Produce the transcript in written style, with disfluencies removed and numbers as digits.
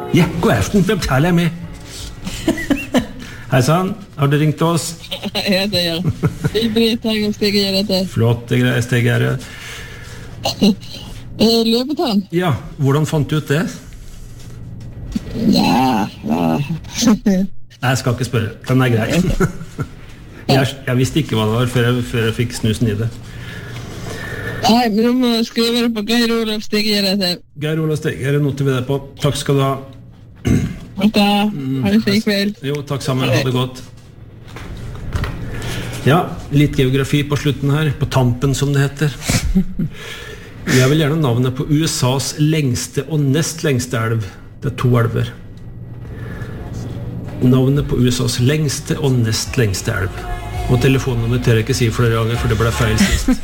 Ja, god aften, hvem taler jeg med? Hei sann, har du ringt oss? Ja, det gjør jeg. Britt Hagen Stig gjør dette. Flott, det greier Stig her. Løpetann? Ja, hvordan fant du ut det? Ja. Nei, jeg skal ikke spørre, den er grei. Jeg visste ikke hva det var før jeg fikk snusen i det. Nei, men du må skrive det på Geir Olav Stig gjør dette. Geir Olav Stig, her noter vi det på. Takk skal du ha. Da, ha det fin kveld. Jo, takk sammen, ha det godt. Ja, litt geografi på slutten her, på tampen som det heter. Jeg vil gjerne navnet på USAs lengste og nest lengste elv. Det er 2 elver. Navnet på USAs lengste og nest lengste elv. Og telefonnummer tør jeg ikke si flere ganger, for det ble feil sist.